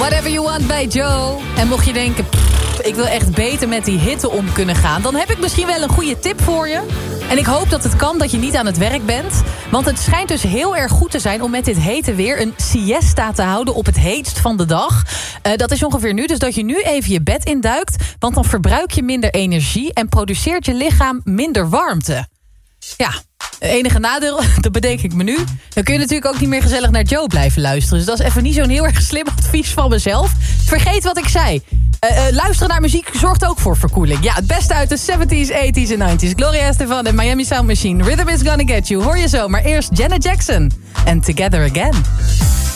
Whatever You Want bij Joe. En mocht je denken, ik wil echt beter met die hitte om kunnen gaan, dan heb ik misschien wel een goede tip voor je. En ik hoop dat het kan, dat je niet aan het werk bent. Want het schijnt dus heel erg goed te zijn om met dit hete weer een siesta te houden op het heetst van de dag. Dat is ongeveer nu, dus dat je nu even je bed induikt. Want dan verbruik je minder energie en produceert je lichaam minder warmte. Ja, enige nadeel, dat bedenk ik me nu. Dan kun je natuurlijk ook niet meer gezellig naar Joe blijven luisteren. Dus dat is even niet zo'n heel erg slim advies van mezelf. Vergeet wat ik zei. Luisteren naar muziek zorgt ook voor verkoeling. Ja, het beste uit de 70s, 80s en 90s. Gloria Estefan en Miami Sound Machine. Rhythm is Gonna Get You. Hoor je zo, maar eerst Janet Jackson. En Together Again.